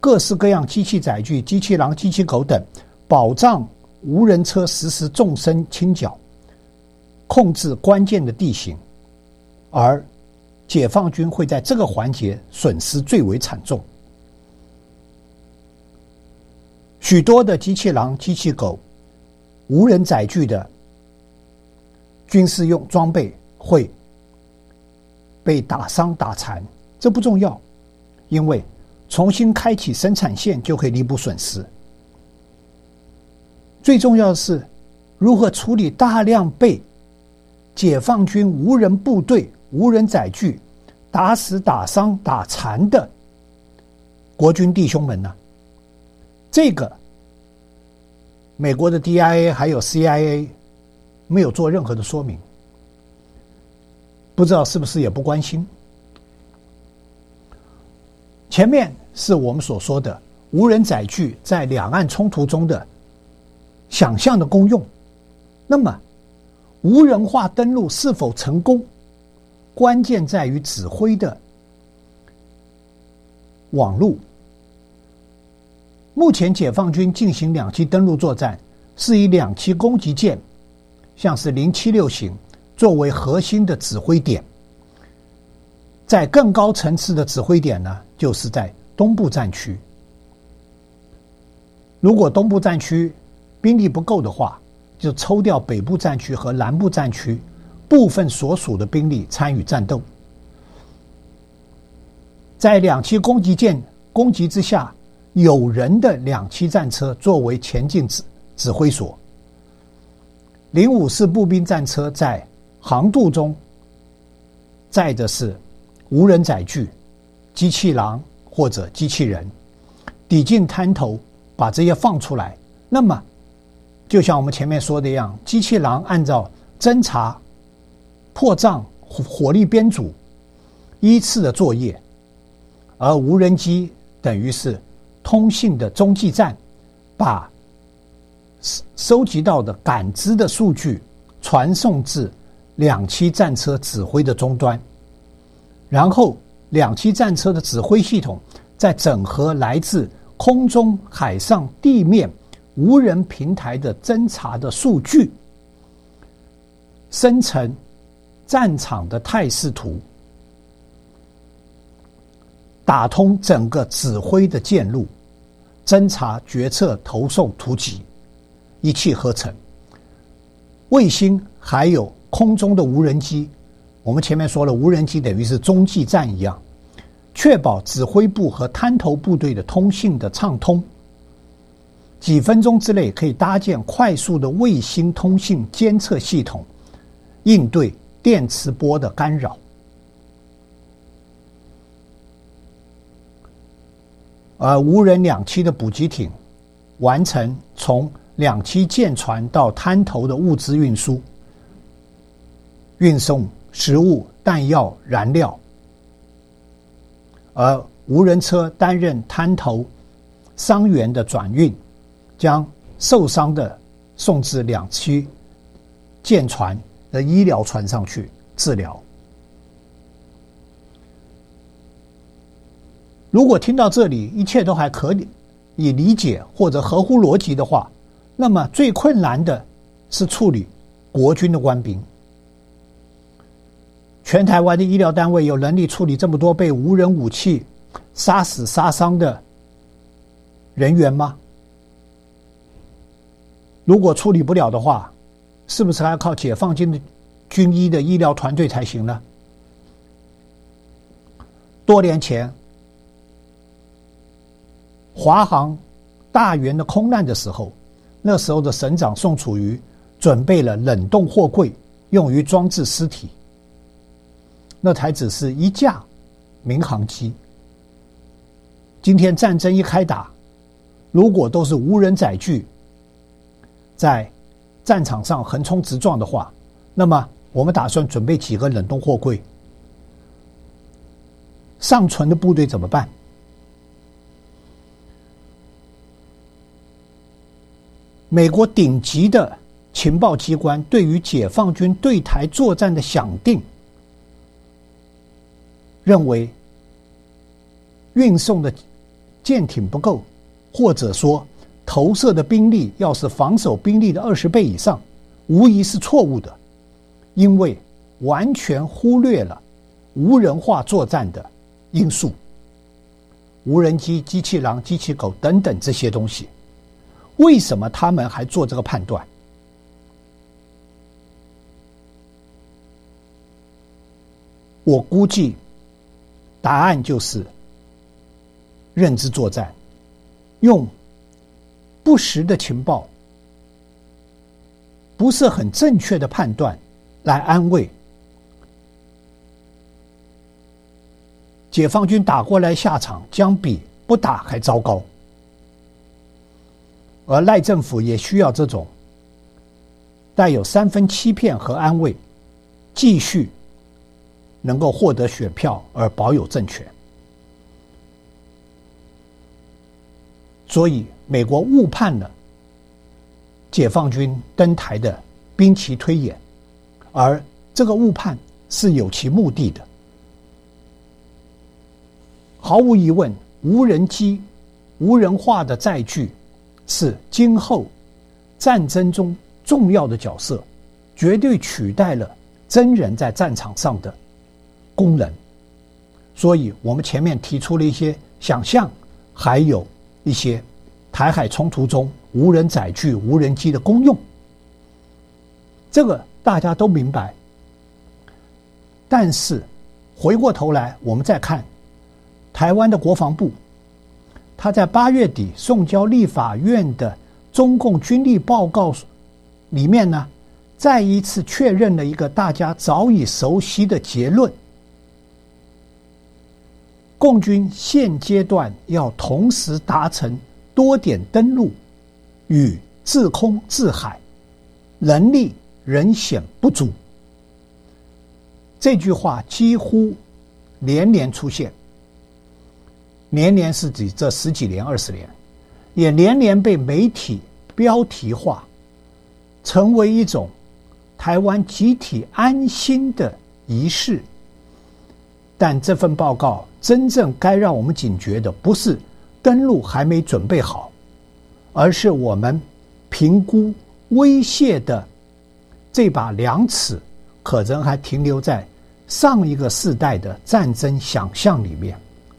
各式各样机器载具、机器狼、机器狗等，保障无人车实施纵深倾角，控制关键的地形，而解放军会在这个环节损失最为惨重。许多的机器狼、机器狗、无人载具的军事用装备会被打伤打残，这不重要，因为重新开启生产线就可以弥补损失。最重要的是如何处理大量被解放军无人部队、无人载具打死、打伤、打残的国军弟兄们呢？这个美国的 DIA 还有 CIA 没有做任何的说明，不知道是不是也不关心。前面是我们所说的无人载具在两岸冲突中的想象的功用，那么无人化登陆是否成功，关键在于指挥的网路。目前解放军进行两栖登陆作战，是以两栖攻击舰像是076型作为核心的指挥点，在更高层次的指挥点呢，就是在东部战区。如果东部战区兵力不够的话，就抽调北部战区和南部战区部分所属的兵力参与战斗。在两栖攻击舰攻击之下，有人的两栖战车作为前进指挥所，054步兵战车在航渡中载的是无人载具、机器狼或者机器人，抵近滩头把这些放出来。那么就像我们前面说的一样，机器狼按照侦察、破障、火力编组依次的作业，而无人机等于是通信的中继站，把收集到的感知的数据传送至两栖战车指挥的终端，然后两栖战车的指挥系统再整合来自空中、海上、地面无人平台的侦察的数据，生成战场的态势图，打通整个指挥的线路，侦察、决策、投送、突击，一气呵成。卫星还有空中的无人机，我们前面说了，无人机等于是中继站一样，确保指挥部和滩头部队的通信的畅通。几分钟之内可以搭建快速的卫星通信监测系统，应对电磁波的干扰。而无人两栖的补给艇完成从两栖舰船到滩头的物资运输，运送食物、弹药、燃料，而无人车担任滩头伤员的转运，将受伤的送至两栖舰船的医疗船上去治疗。如果听到这里一切都还可以理解或者合乎逻辑的话，那么最困难的是处理国军的官兵。全台湾的医疗单位有能力处理这么多被无人武器杀死杀伤的人员吗？如果处理不了的话，是不是还要靠解放军的军医的医疗团队才行呢？多年前华航大员的空难的时候，那时候的省长宋楚瑜准备了冷冻货柜，用于装置尸体。那台只是一架民航机。今天战争一开打，如果都是无人载具在战场上横冲直撞的话，那么我们打算准备几个冷冻货柜，尚存的部队怎么办？美国顶级的情报机关对于解放军对台作战的想定，认为运送的舰艇不够，或者说投射的兵力要是防守兵力的20倍以上，无疑是错误的，因为完全忽略了无人化作战的因素，无人机、机器狼、机器狗等等这些东西。为什么他们还做这个判断？我估计答案就是认知作战，用不实的情报、不是很正确的判断来安慰解放军打过来下场将比不打还糟糕。而赖政府也需要这种带有3分欺骗和安慰，继续能够获得选票而保有政权。所以美国误判了解放军登台的兵棋推演，而这个误判是有其目的的。毫无疑问，无人机、无人化的载具是今后战争中重要的角色，绝对取代了真人在战场上的功能。所以我们前面提出了一些想象，还有一些台海冲突中无人载具、无人机的功用，这个大家都明白。但是回过头来我们再看台湾的国防部，他在8月底送交立法院的中共军力报告里面呢，再一次确认了一个大家早已熟悉的结论：共军现阶段要同时达成多点登陆与制空制海，能力仍显不足。这句话几乎连连出现，连连是指这10几年、20年，也连连被媒体标题化，成为一种台湾集体安心的仪式。但这份报告真正该让我们警觉的，不是登陆还没准备好，而是我们评估威胁的这把量尺可能还停留在上一个世代的战争想象里面。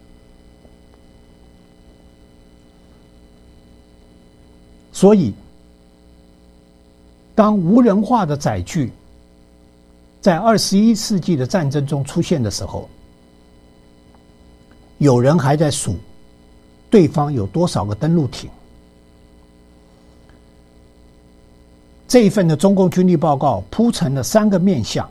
所以当无人化的载具在21世纪的战争中出现的时候，有人还在数对方有多少个登陆艇。这一份的中共军力报告铺陈了3个面向：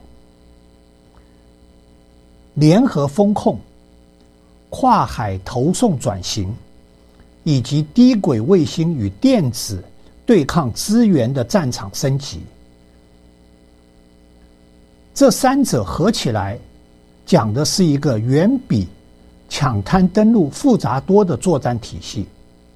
联合风控、跨海投送转型，以及低轨卫星与电子对抗资源的战场升级。这3者合起来讲的是一个远比抢滩登陆复杂多的作战体系。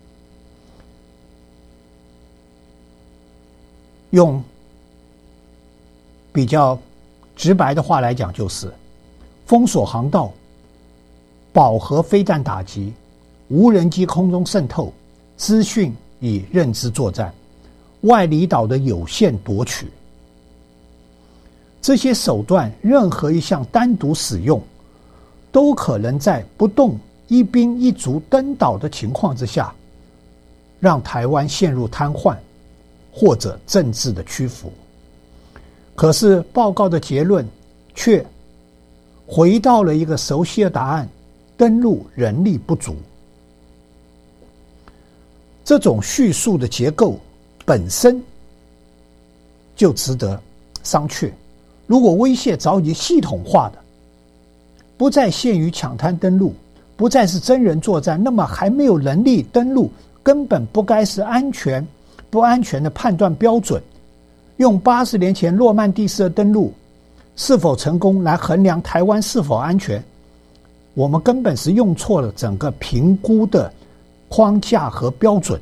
用比较直白的话来讲，就是封锁航道、饱和飞弹打击、无人机空中渗透、资讯与认知作战、外离岛的有限夺取。这些手段任何一项单独使用，都可能在不动一兵一卒登岛的情况之下，让台湾陷入瘫痪或者政治的屈服。可是报告的结论却回到了一个熟悉的答案：登陆人力不足。这种叙述的结构本身就值得商榷。如果威胁早已系统化的，不再限于抢滩登陆，不再是真人作战，那么还没有能力登陆，根本不该是不安全的判断标准。用80年前诺曼底式的登陆是否成功来衡量台湾是否安全，我们根本是用错了整个评估的框架和标准。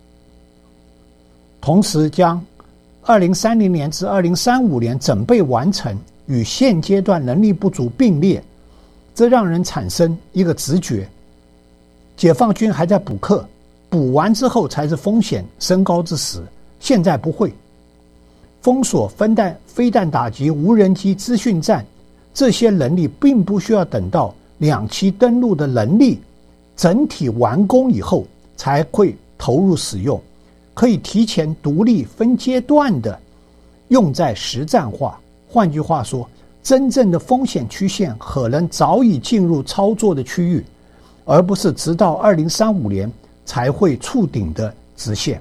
同时将2030年至2035年整备完成与现阶段能力不足并列，这让人产生一个直觉： 解放军还在补课，补完之后才是风险升高之时，现在不会。封锁、飞弹打击、无人机、资讯战，这些能力并不需要等到2栖登陆的能力整体完工以后才会投入使用，可以提前独立分阶段的用在实战化。换句话说，真正的风险曲线可能早已进入操作的区域，而不是直到2035年才会触顶的直线。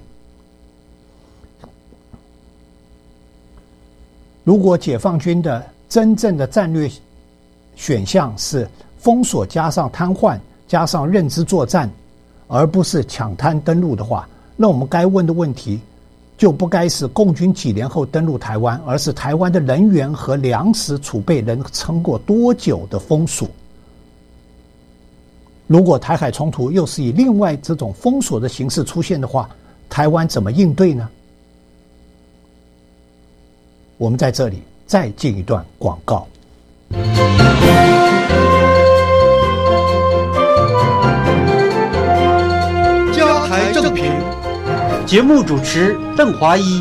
如果解放军的真正的战略选项是封锁加上瘫痪加上认知作战，而不是抢滩登陆的话，那我们该问的问题就不该是共军几年后登陆台湾，而是台湾的人员和粮食储备能撑过多久的封锁。如果台海冲突又是以另外这种封锁的形式出现的话，台湾怎么应对呢？我们在这里再进一段广告。 加台正评，节目主持邓华一。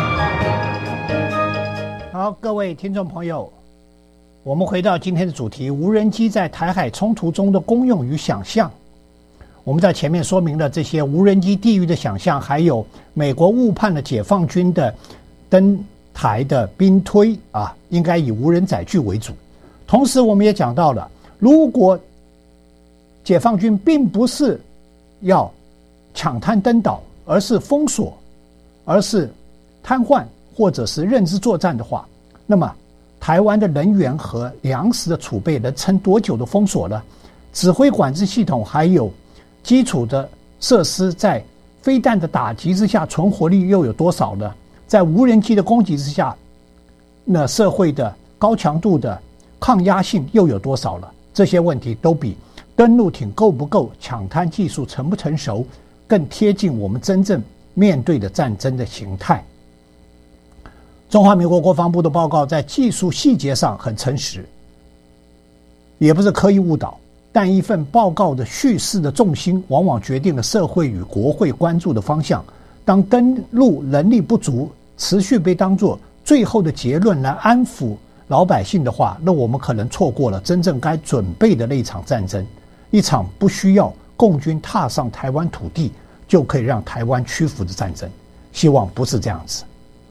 好，各位听众朋友，我们回到今天的主题：无人机在台海冲突中的功用与想象。我们在前面说明了这些无人机地域的想象，还有美国误判了解放军的登台的兵推应该以无人载具为主。同时我们也讲到了，如果解放军并不是要抢滩登岛，而是封锁，而是瘫痪或者是认知作战的话，那么台湾的人员和粮食的储备能撑多久的封锁呢？指挥管制系统还有基础的设施在飞弹的打击之下存活率又有多少呢？在无人机的攻击之下，那社会的高强度的抗压性又有多少了？这些问题都比登陆艇够不够、抢滩技术成不成熟更贴近我们真正面对的战争的形态。中华民国国防部的报告在技术细节上很诚实，也不是刻意误导，但一份报告的叙事的重心往往决定了社会与国会关注的方向。当登陆能力不足持续被当作最后的结论来安抚老百姓的话，那我们可能错过了真正该准备的那一场战争，一场不需要共军踏上台湾土地就可以让台湾屈服的战争。希望不是这样子。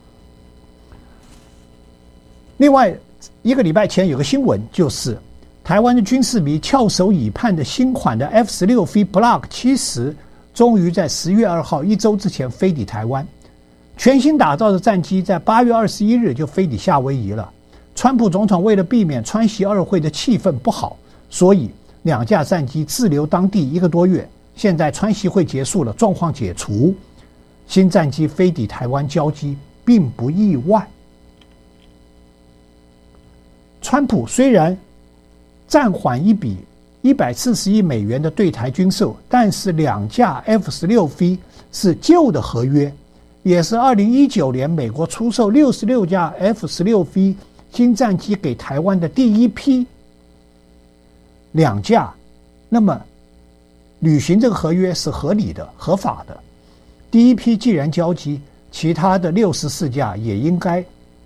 另外一个礼拜前有个新闻，就是台湾的军事迷翘首以盼的新款的 F-16V Block 70终于在10月2号1周之前飞抵台湾。全新打造的战机在8月21日就飞抵夏威夷了。川普总统为了避免川习二会的气氛不好，所以2架战机滞留当地1个多月。现在川习会结束了，状况解除，新战机飞抵台湾交机并不意外。川普虽然暂缓一笔140亿美元的对台军售，但是2架 F-16V 是旧的合约，也是2019年美国出售66架 F-16V 新战机给台湾的第一批2架，那么履行这个合约是合理的、合法的。第一批既然交机，其他的64架也应该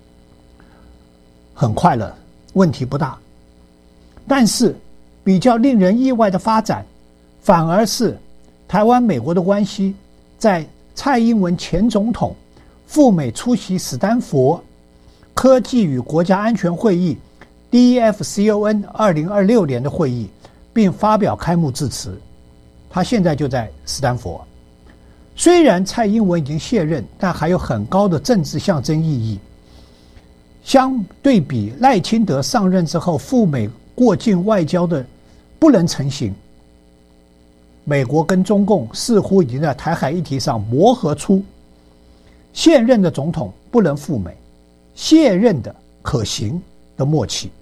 很快了，问题不大。但是比较令人意外的发展，反而是台湾美国的关系，在蔡英文前总统赴美出席史丹佛科技与国家安全会议 DEFCON 2026年的会议，并发表开幕致辞。他现在就在史丹佛。虽然蔡英文已经卸任，但还有很高的政治象征意义。相对比赖清德上任之后赴美过境外交的不能成行，美国跟中共似乎已经在台海议题上磨合出现任的总统不能赴美，卸任的可行的默契。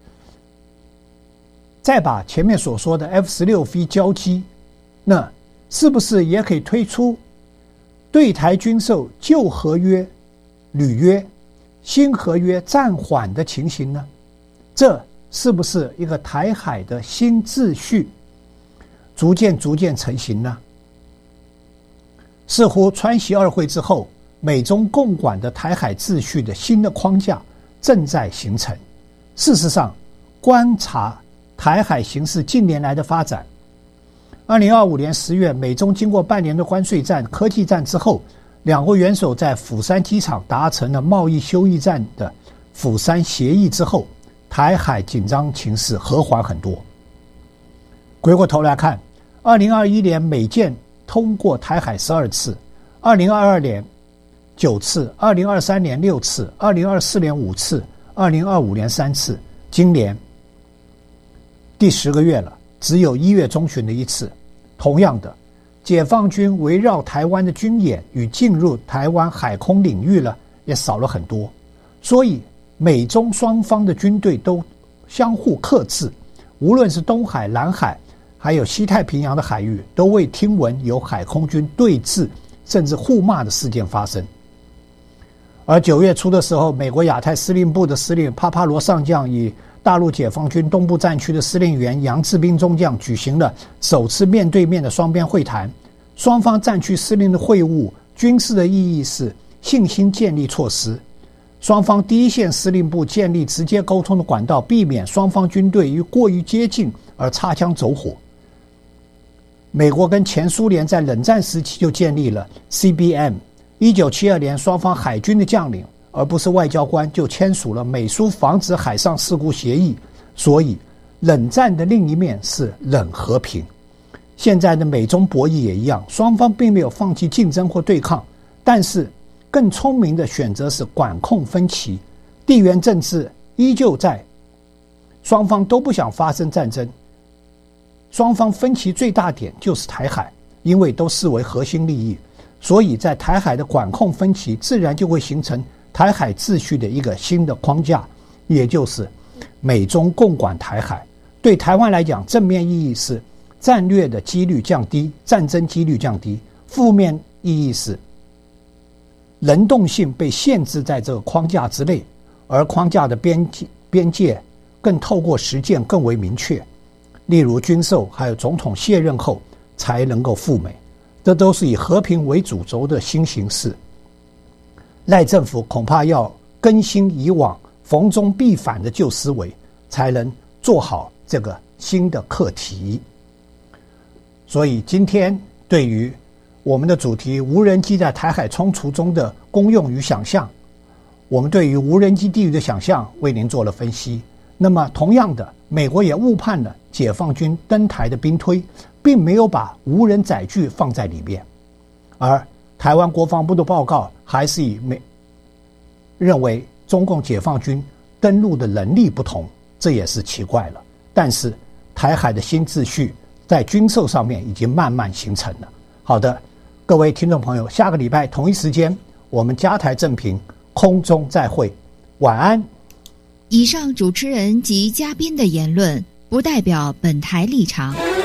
再把前面所说的 F-16V 交机，那是不是也可以推出对台军售旧合约履约，新合约暂缓的情形呢？这是不是一个台海的新秩序？ 逐渐成型呢？似乎川习二会之后，美中共管的台海秩序的新的框架正在形成。事实上，观察台海形势近年来的发展，2025年10月，美中经过半年的关税战、科技战之后，两国元首在釜山机场达成了贸易休议战的釜山协议之后，台海紧张情势和缓很多。回过头来看，2021年美舰通过台海12次，2022年9次，2023年6次，2024年5次，2025年3次，今年第10个月了，只有1月中旬的1次。同样的，解放军围绕台湾的军演与进入台湾海空领域了，也少了很多。所以美中双方的军队都相互克制，无论是东海、南海还有西太平洋的海域，都未听闻有海空军对峙甚至互骂的事件发生。而9月初的时候，美国亚太司令部的司令帕帕罗上将与大陆解放军东部战区的司令员杨志斌中将举行了首次面对面的双边会谈。双方战区司令的会晤，军事的意义是信心建立措施。双方第一线司令部建立直接沟通的管道，避免双方军队于过于接近而擦枪走火。美国跟前苏联在冷战时期就建立了 CBM。1972年，双方海军的将领而不是外交官就签署了美苏防止海上事故协议。所以冷战的另一面是冷和平。现在的美中博弈也一样，双方并没有放弃竞争或对抗，但是更聪明的选择是管控分歧。地缘政治依旧在，双方都不想发生战争。双方分歧最大点就是台海，因为都视为核心利益，所以在台海的管控分歧自然就会形成台海秩序的一个新的框架，也就是美中共管台海。对台湾来讲，正面意义是战略的几率降低，战争几率降低；负面意义是能动性被限制在这个框架之内，而框架的边界更透过实践更为明确。例如军售还有总统卸任后才能够赴美，这都是以和平为主轴的新形势。赖政府恐怕要更新以往逢中必反的旧思维，才能做好这个新的课题。所以今天对于我们的主题无人机在台海冲突中的功用与想象，我们对于无人机地域的想象为您做了分析。那么同样的，美国也误判了解放军登台的兵推，并没有把无人载具放在里面，而台湾国防部的报告还是认为中共解放军登陆的能力不同，这也是奇怪了。但是台海的新秩序在军售上面已经慢慢形成了。好的，各位听众朋友，下个礼拜同一时间我们加台正评空中再会，晚安。 以上主持人及嘉宾的言论不代表本台立场。